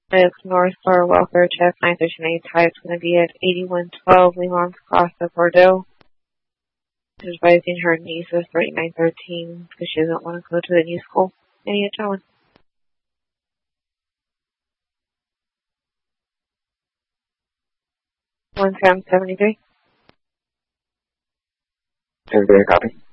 It's North Star Welfare Check 939 type. It's going to be at 8112 Limons Cross of Bordeaux. She's advising her niece is 3913 because she doesn't want to go to the new school. Any gentlemen. 1773. Everybody copy?